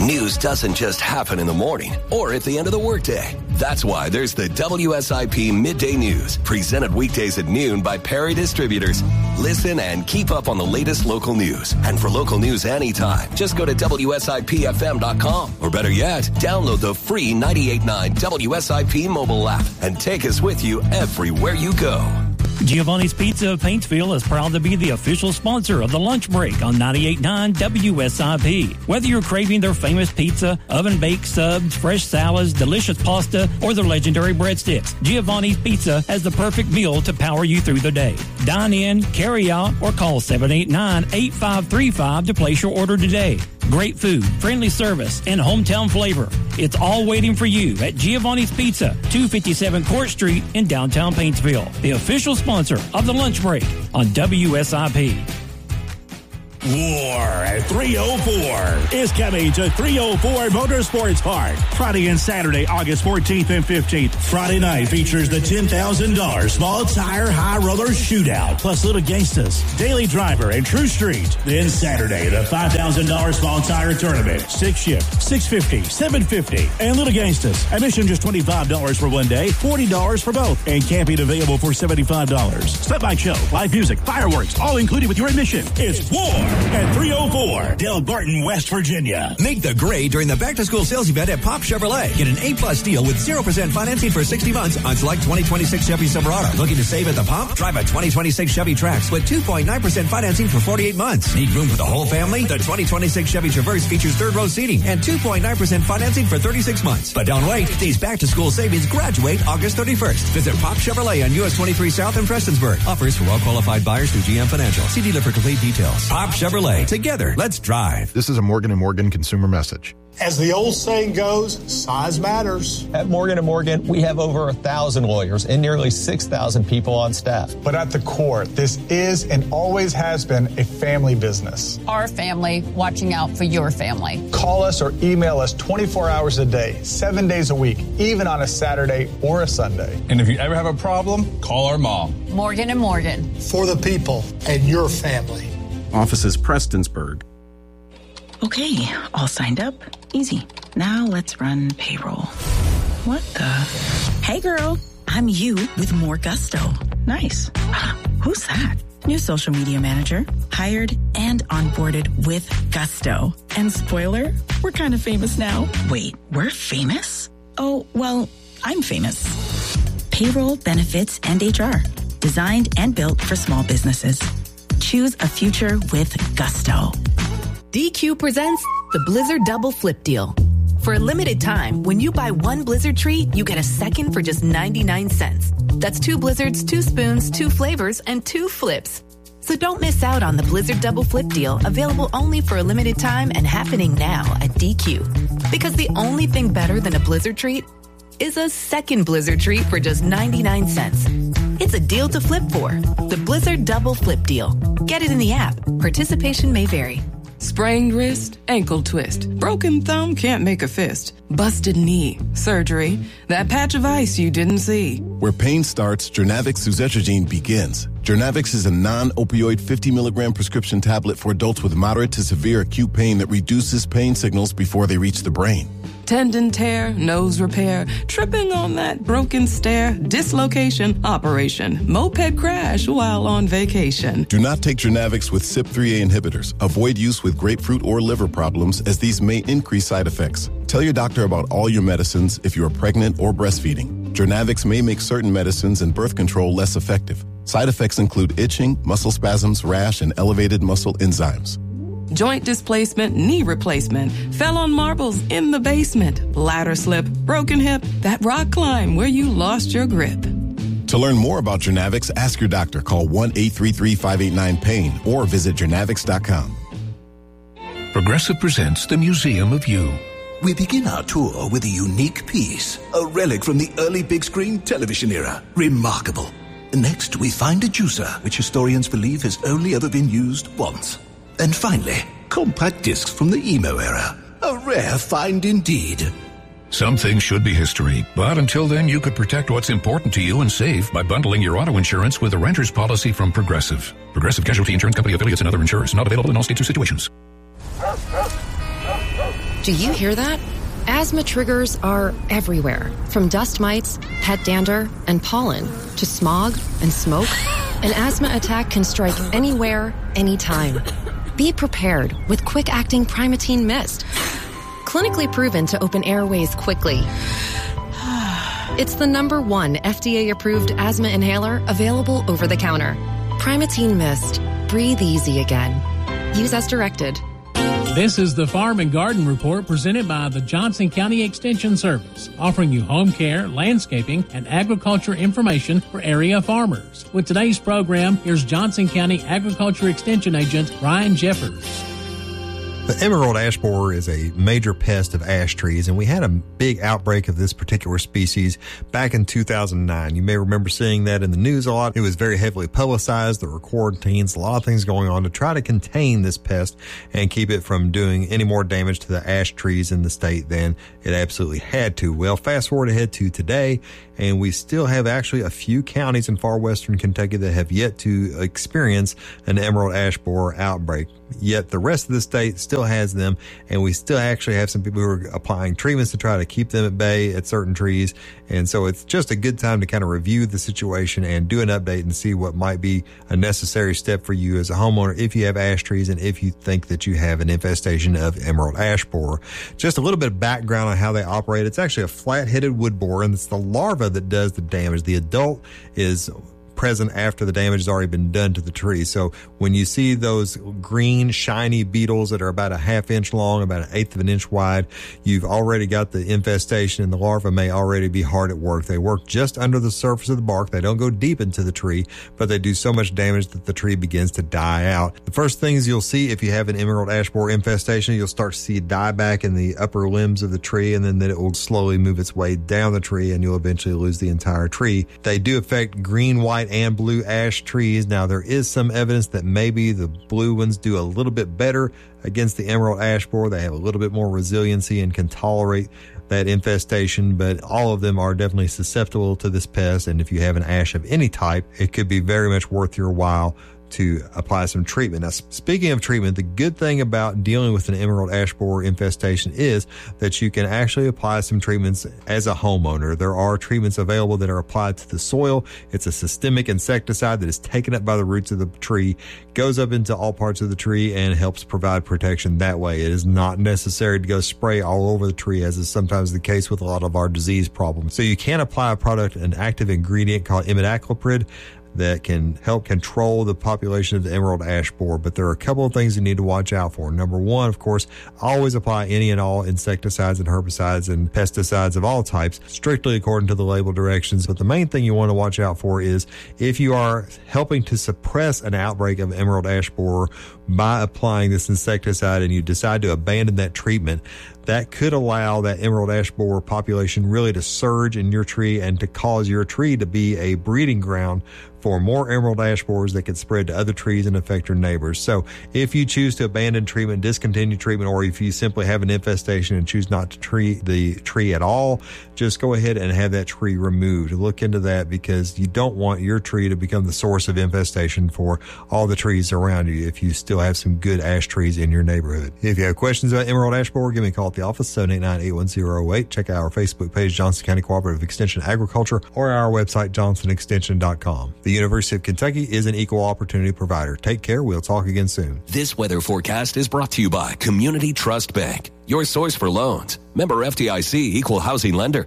News doesn't just happen in the morning or at the end of the workday. That's why there's the WSIP Midday News, presented weekdays at noon by Perry Distributors. Listen and keep up on the latest local news. And for local news anytime, just go to WSIPFM.com. Or better yet, download the free 98.9 WSIP mobile app and take us with you everywhere you go. Giovanni's Pizza of Paintsville is proud to be the official sponsor of the Lunch Break on 98.9 WSIP. Whether you're craving their famous pizza, oven-baked subs, fresh salads, delicious pasta, or their legendary breadsticks, Giovanni's Pizza has the perfect meal to power you through the day. Dine in, carry out, or call 789-8535 to place your order today. Great food, friendly service, and hometown flavor. It's all waiting for you at Giovanni's Pizza, 257 Court Street in downtown Paintsville. The official sponsor of the Lunch Break on WSIP. War at 304 is coming to 304 Motorsports Park. Friday and Saturday, August 14th and 15th. Friday night features the $10,000 small tire high roller shootout, plus Little Gangstas, Daily Driver, and True Street. Then Saturday, the $5,000 small tire tournament. 6 shift, $650, $750, and Little Gangstas. Admission just $25 for one day, $40 for both, and camping available for $75. Step-by show, live music, fireworks, all included with your admission. It's War at 304 Del Barton, West Virginia. Make the grade during the back-to-school sales event at Pop Chevrolet. Get an A-plus deal with 0% financing for 60 months on select 2026 Chevy Silverado. Looking to save at the pump? Drive a 2026 Chevy Trax with 2.9% financing for 48 months. Need room for the whole family? The 2026 Chevy Traverse features third-row seating and 2.9% financing for 36 months. But don't wait. These back-to-school savings graduate August 31st. Visit Pop Chevrolet on US 23 South in Prestonsburg. Offers for well-qualified buyers through GM Financial. See dealer for complete details. Pop Chevrolet. Together, let's drive. This is a Morgan & Morgan consumer message. As the old saying goes, size matters. At Morgan & Morgan, we have over 1,000 lawyers and nearly 6,000 people on staff. But at the core, this is and always has been a family business. Our family watching out for your family. Call us or email us 24 hours a day, 7 days a week, even on a Saturday or a Sunday. And if you ever have a problem, call our mom. Morgan & Morgan. For the people and your family. Offices Prestonsburg. Okay, all signed up. Easy. Now let's run payroll. What the? Hey girl, I'm you with more gusto. Nice. Who's that? New social media manager. Hired and onboarded with gusto. And spoiler, we're kind of famous now. Wait, we're famous? Oh, well, I'm famous. Payroll, benefits, and HR. Designed and built for small businesses. Choose a future with gusto. DQ presents the Blizzard Double Flip Deal. For a limited time, when you buy one Blizzard treat, you get a second for just 99 cents. That's 2 Blizzards, 2 spoons, 2 flavors, and 2 flips. So don't miss out on the Blizzard Double Flip Deal, available only for a limited time and happening now at DQ. Because the only thing better than a Blizzard treat is a second Blizzard treat for just 99 cents. It's a deal to flip for. The Blizzard Double Flip Deal. Get it in the app. Participation may vary. Sprained wrist, ankle twist, broken thumb, can't make a fist, busted knee, surgery, that patch of ice you didn't see. Where pain starts, Jernavix suzetrigine begins. Jernavix is a non-opioid 50-milligram prescription tablet for adults with moderate to severe acute pain that reduces pain signals before they reach the brain. Tendon tear, nose repair, tripping on that broken stair, dislocation, operation, moped crash while on vacation. Do not take Jernavix with CYP3A inhibitors. Avoid use with grapefruit or liver problems, as these may increase side effects. Tell your doctor about all your medicines if you are pregnant or breastfeeding. Jernavix may make certain medicines and birth control less effective. Side effects include itching, muscle spasms, rash, and elevated muscle enzymes. Joint displacement, knee replacement, fell on marbles in the basement, ladder slip, broken hip, that rock climb where you lost your grip. To learn more about Jernavix, ask your doctor. Call 1-833-589-PAIN or visit Jernavix.com. Progressive presents the Museum of You. We begin our tour with a unique piece, a relic from the early big screen television era. Remarkable. Next, we find a juicer, which historians believe has only ever been used once. And finally, compact discs from the emo era. A rare find indeed. Some things should be history, but until then you could protect what's important to you and save by bundling your auto insurance with a renter's policy from Progressive. Progressive Casualty Insurance Company affiliates and other insurers. Not available in all states or situations. Do you hear that? Asthma triggers are everywhere, from dust mites, pet dander, and pollen, to smog and smoke. An asthma attack can strike anywhere, anytime. Be prepared with quick-acting Primatene Mist. Clinically proven to open airways quickly. It's the #1 FDA-approved asthma inhaler available over the counter. Primatene Mist. Breathe easy again. Use as directed. This is the Farm and Garden Report presented by the Johnson County Extension Service, offering you home care, landscaping, and agriculture information for area farmers. With today's program, here's Johnson County Agriculture Extension Agent Ryan Jeffers. The emerald ash borer is a major pest of ash trees, and we had a big outbreak of this particular species back in 2009. You may remember seeing that in the news a lot. It was very heavily publicized. There were quarantines, a lot of things going on to try to contain this pest and keep it from doing any more damage to the ash trees in the state than it absolutely had to. Well, fast forward ahead to today, and we still have actually a few counties in far western Kentucky that have yet to experience an emerald ash borer outbreak. Yet the rest of the state still has them, and we still actually have some people who are applying treatments to try to keep them at bay at certain trees. And so it's just a good time to kind of review the situation and do an update and see what might be a necessary step for you as a homeowner if you have ash trees and if you think that you have an infestation of emerald ash borer. Just a little bit of background on how they operate. It's actually a flat-headed wood borer, and it's the larva that does the damage. The adult is present after the damage has already been done to the tree. So when you see those green, shiny beetles that are about a ½ inch long, about 1/8 of an inch wide, you've already got the infestation, and the larva may already be hard at work. They work just under the surface of the bark. They don't go deep into the tree, but they do so much damage that the tree begins to die out. The first things you'll see if you have an emerald ash borer infestation, you'll start to see dieback in the upper limbs of the tree, and then it will slowly move its way down the tree, and you'll eventually lose the entire tree. They do affect green, white, and blue ash trees. Now, there is some evidence that maybe the blue ones do a little bit better against the emerald ash borer. They have a little bit more resiliency and can tolerate that infestation, but all of them are definitely susceptible to this pest. And if you have an ash of any type, it could be very much worth your while to apply some treatment. Now, speaking of treatment, the good thing about dealing with an emerald ash borer infestation is that you can actually apply some treatments as a homeowner. There are treatments available that are applied to the soil. It's a systemic insecticide that is taken up by the roots of the tree, goes up into all parts of the tree, and helps provide protection that way. It is not necessary to go spray all over the tree, as is sometimes the case with a lot of our disease problems. So you can apply a product, an active ingredient called imidacloprid, that can help control the population of the emerald ash borer. But there are a couple of things you need to watch out for. Number one, of course, always apply any and all insecticides and herbicides and pesticides of all types, strictly according to the label directions. But the main thing you want to watch out for is if you are helping to suppress an outbreak of emerald ash borer by applying this insecticide and you decide to abandon that treatment, that could allow that emerald ash borer population really to surge in your tree and to cause your tree to be a breeding ground for more emerald ash borers that could spread to other trees and affect your neighbors. So if you choose to abandon treatment, discontinue treatment, or if you simply have an infestation and choose not to treat the tree at all, just go ahead and have that tree removed. Look into that, because you don't want your tree to become the source of infestation for all the trees around you if you still have some good ash trees in your neighborhood. If you have questions about emerald ash borer, give me a call at the office, 789-81008. Check out our Facebook page, Johnson County Cooperative Extension Agriculture, or our website, johnsonextension.com. The University of Kentucky is an equal opportunity provider. Take care. We'll talk again soon. This weather forecast is brought to you by Community Trust Bank, your source for loans. Member FDIC, equal housing lender.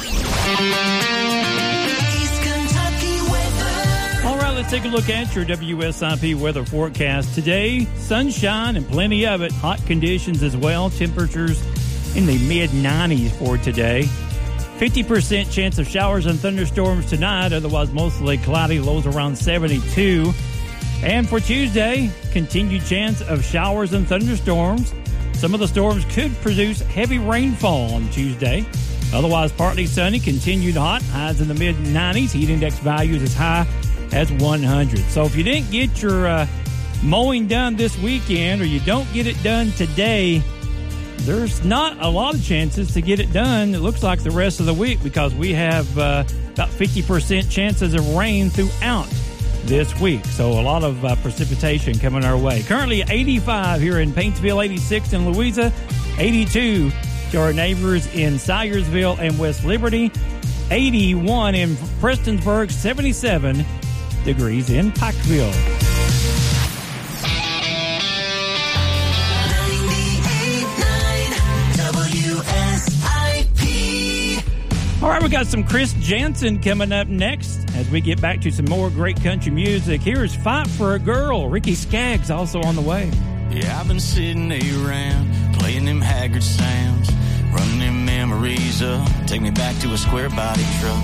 All right, let's take a look at your WSIP weather forecast. Today, sunshine and plenty of it. Hot conditions as well. Temperatures in the mid-90s for today. 50% chance of showers and thunderstorms tonight, otherwise mostly cloudy, lows around 72. And for Tuesday, continued chance of showers and thunderstorms. Some of the storms could produce heavy rainfall on Tuesday. Otherwise, partly sunny, continued hot, highs in the mid-90s, heat index values as high as 100. So if you didn't get your mowing done this weekend, or you don't get it done today, there's not a lot of chances to get it done, it looks like, the rest of the week, because we have about 50% chances of rain throughout this week. So a lot of precipitation coming our way. Currently 85 here in Paintsville, 86 in Louisa, 82 to our neighbors in Syersville and West Liberty. 81 in Prestonsburg. 77 degrees in Pikeville. All right, we got some Chris Jansen coming up next as we get back to some more great country music. Here's Fight for a Girl. Ricky Skaggs also on the way. Yeah, I've been sitting around playing them Haggard sounds, running them memories up, take me back to a square body truck.